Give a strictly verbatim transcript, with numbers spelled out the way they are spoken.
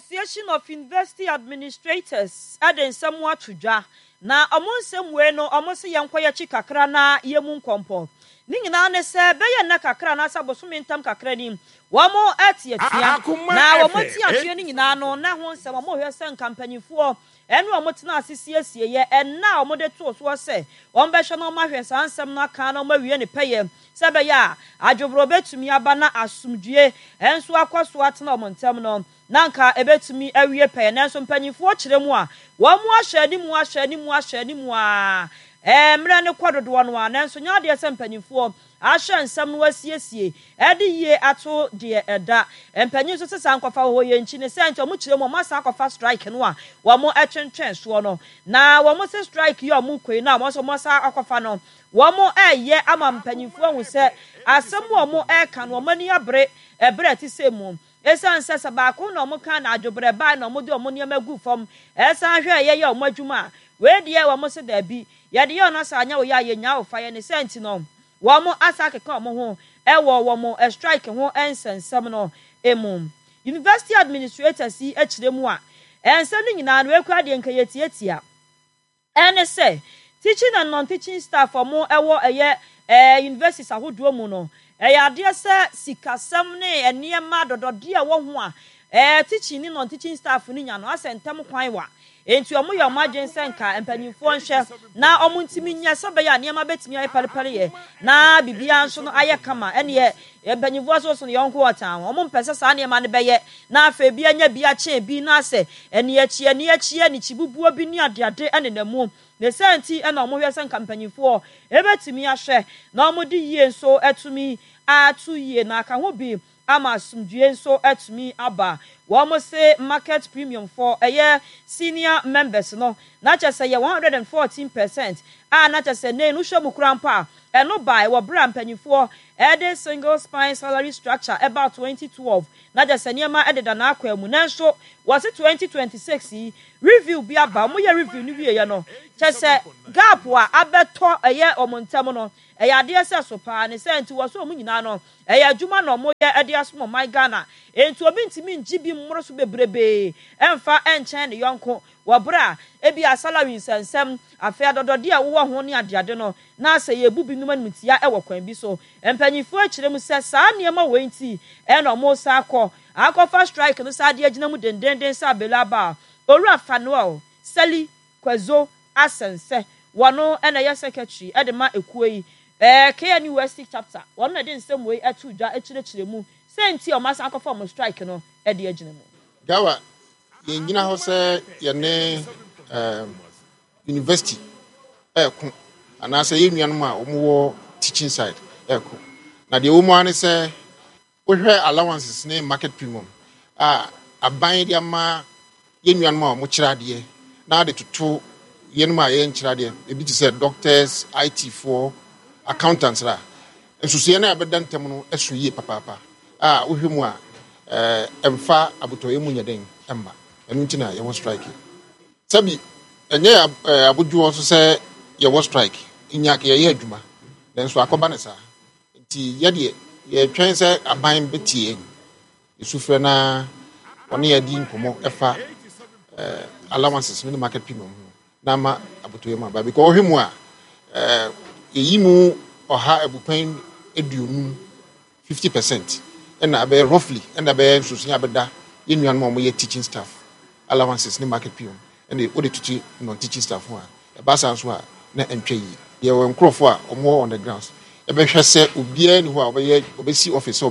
Association of University Administrators aden samwa tudwa na omonsem we no omonse yenkoye chi kakra na yemu nkompo ni nyina ne se beye na kakra na saboso mentam kakra ni womo atiatia na womo ti atwe ni nyina no na ho nsem omo hwese nkampanyifo enu omotena asisiesie ye enna omode to so se ombehwe no mahwese ansem na kan na mawie ne peye sebe ya adwobro betumi aba na asumdue enso akwaso atena omontem no nanka ebetumi awie peye nanso mpanyifo kiremu a wo mu ahwani mu ahwani mu ahwani mu a eh mra ne kwadodo no a nanso nya de ese mpanyifo ahwe nsam no asiesie ede yie ato de eda empanyin so sesa nkwafa ho ye nchi ne sente omu kiremu masa akwafa strike no a wo mu etwentwen so no na wo mu se strike yo mu kwei na mo so masa akwafa no wo mu eye ama mpanyifo hu se asem wo mu e ka no mani abre ebre ti se mu esan sesa ba ko no mu kan na adwobre ba na mu de omu ne magu fam esan hwe ye ye omu adwuma we de wo mu se da bi ye de ye no sa anya wo ya ye nya wo fa ye ne sente no wo mu asake ka omu ho e wo wo mu e strike ho ensensam no emu university administrators yi akiremu a ensem ni nyina no ekwa de nka yetietia ene se teaching and non teaching staff omu ewo eye eh universities ahodo mu no eya de se sikasam ne eniema dodode a wo ho a eh teaching ni non teaching staff ni nya no asentem kwan wa enti omu yo magen senka empanyifo nhwe na omu ntimi nya sebe ya niema betimi ayi parepare ye na bibia nso no aye kama ene ye empanyifo so so no yonko otan omu mpese sa niema ne beye na afa bia nya bia che bi na se ene ye chie ene ye chie ni chibubuo bi ni adeade ene namu ne senti ene omu hwe senka empanyifo ebetimi ahwe na omu di yie nso etumi atu yie na aka ho bi ama sumdue nso etumi aba wo mo se market premium for eye senior members no na chese ye one hundred fourteen percent ah na chese ne nu hwemu krampa eno bai wo bra mpanyifo ede single spine salary structure about twenty twelve na chese niema ededa na akwa mu nanso was it twenty twenty-six review bi aba mo ye review ni wie ye no chese gap wa abeto eye omontem no eya de ese so pa ne senti wo so mu nyina no eya adwuma no mo ye ade asmo my Ghana enti obi ntimi ngibi mmoro so bebrebe emfa enchen ne yonko wo bra ebi asalary nsensem afia dodode a wo ho ne adeade no na ase ye bubi numa ntia e wo kwan bi so empanyifo akirem se saa niema we nti e no mo sa akọ akọfa strike no sa de agina mu dendenden sa belaba oru afanuel sali kwazo asense wono ena ye secretary e de ma ekuyi eh K N U S T chapter wono na de nsem we atu dwa ekirechire mu senti o masa akọfa mo strike no e de agina mu gawa ye ngina ho se ye ne um university e ku anase ye nuanom a omo teaching side e ku na de omo ane se wo hwe allowances ne market premium ah aban dia ma ye nuanom a omo kirade na de tutu ye no ma ye nkirade ebi ti say doctors I T for accountants ra ensusu na abedan tem no esu ye papa papa ah wo hwe mu a eh emfa abotoye mu nyeden emma enu ntina ye wo strike sabi enye abodwo so se ye wo strike inyake ye adwuma denso akoba ne sa nti ye de ye twen se aban betie esufre na woni ye di nkomo efa eh allowances no market premium na ma abotoye ma ba because ohwe mu a eh eyimu oha abupan eduonu fifty percent and abe roughly and abe susunya beda ye nuan mo ye teaching staff allowances ni market premium and they odi tutu non teaching staff ho a ba san so a na entwe yi ye won krofo a omo on the grounds e be hwese obia ni ho a obeye obesi office